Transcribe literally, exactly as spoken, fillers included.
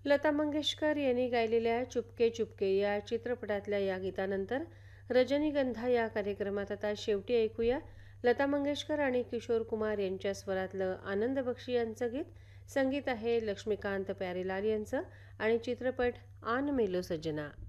लता मंगेशकर यांनी गायलेल्या चुपके चुपके या चित्रपटातल्या या गीतानंतर रजनीगंधा या कार्यक्रमात आता शेवटी ऐकूया लता मंगेशकर आणि किशोर कुमार यांच्या स्वरातलं आनंद बक्षी यांचं गीत. संगीत आहे लक्ष्मीकांत प्यारेलाल यांचं आणि चित्रपट आन मेलो सजना.